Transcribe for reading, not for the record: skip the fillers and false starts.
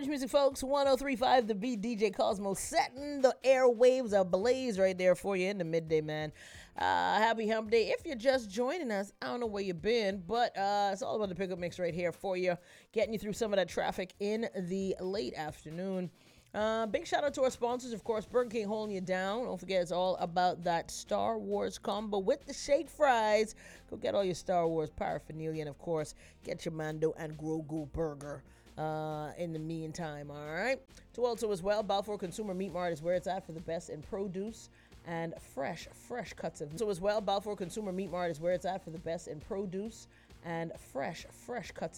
Orange Music, folks. 1035 The Beat, DJ Cosmo setting the airwaves ablaze right there for you in the midday, man. Happy hump day. If you're just joining us, I don't know where you've been, but it's all about the pickup mix right here for you, getting you through some of that traffic in the late afternoon. Big shout out to our sponsors, of course, Burger King holding you down. Don't forget, it's all about that Star Wars combo with the shake fries. Go get all your Star Wars paraphernalia, and of course, get your Mando and Grogu burger in the meantime, all right? To also as well, Balfour Consumer Meat Mart is where it's at for the best in produce and fresh cuts of meat. So as well, Balfour Consumer Meat Mart is where it's at for the best in produce and fresh cuts